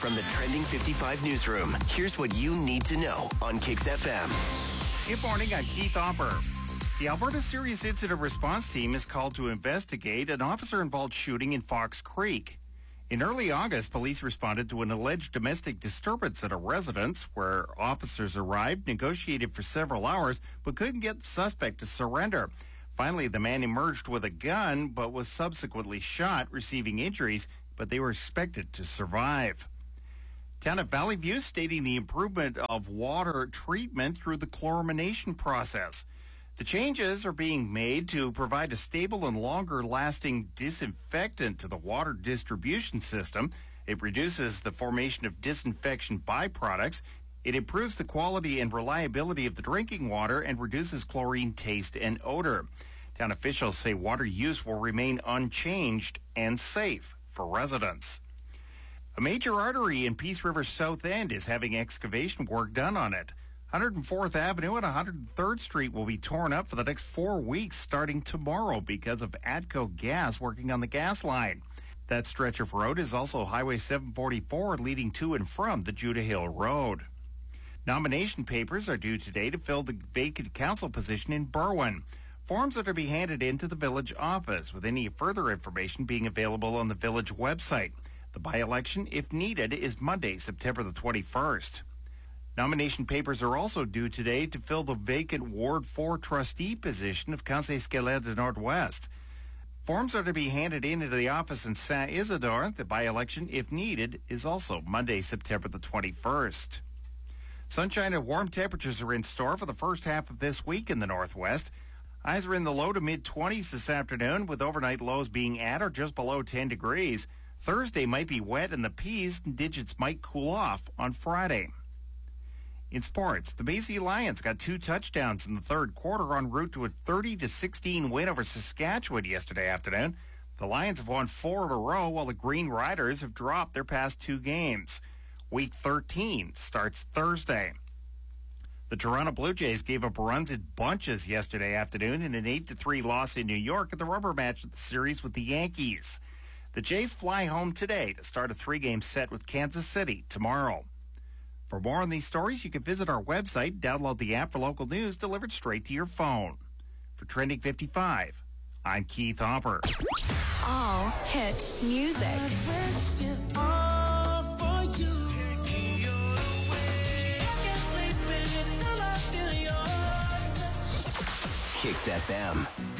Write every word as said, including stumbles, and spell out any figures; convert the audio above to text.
From the Trending fifty-five newsroom, here's what you need to know on Kicks F M. Good morning, I'm Keith Hopper. The Alberta Serious Incident Response Team is called to investigate an officer-involved shooting in Fox Creek. In early August, police responded to an alleged domestic disturbance at a residence where officers arrived, negotiated for several hours, but couldn't get the suspect to surrender. Finally, the man emerged with a gun, but was subsequently shot, receiving injuries, but they were expected to survive. Town of Valley View stating the improvement of water treatment through the chlorination process. The changes are being made to provide a stable and longer-lasting disinfectant to the water distribution system. It reduces the formation of disinfection byproducts. It improves the quality and reliability of the drinking water and reduces chlorine taste and odor. Town officials say water use will remain unchanged and safe for residents. A major artery in Peace River's South End is having excavation work done on it. one hundred fourth Avenue and one hundred third Street will be torn up for the next four weeks starting tomorrow because of ATCO Gas working on the gas line. That stretch of road is also Highway seven forty-four leading to and from the Judah Hill Road. Nomination papers are due today to fill the vacant council position in Berwyn. Forms are to be handed in to the village office, with any further information being available on the village website. The by-election, if needed, is Monday, September the twenty-first. Nomination papers are also due today to fill the vacant Ward four trustee position of Conseil Scalaire de Nord-Ouest. Forms are to be handed in to the office in Saint-Isidore. The by-election, if needed, is also Monday, September the twenty-first. Sunshine and warm temperatures are in store for the first half of this week in the Northwest. Highs are in the low to mid-twenties this afternoon, with overnight lows being at or just below ten degrees. Thursday might be wet and the P's and digits might cool off on Friday. In sports, the Bay City Lions got two touchdowns in the third quarter en route to a thirty to sixteen win over Saskatchewan yesterday afternoon. The Lions have won four in a row while the Green Riders have dropped their past two games. Week thirteen starts Thursday. The Toronto Blue Jays gave up runs in bunches yesterday afternoon in an eight to three loss in New York at the rubber match of the series with the Yankees. The Jays fly home today to start a three-game set with Kansas City tomorrow. For more on these stories, you can visit our website, download the app for local news delivered straight to your phone. For Trending fifty-five, I'm Keith Hopper. All hit music. Kicks F M.